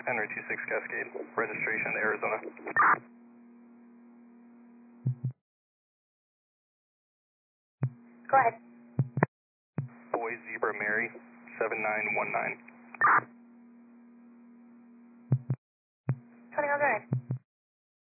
Henry 26 Cascade, registration Arizona. Go ahead. Boy Zebra Mary, 7919.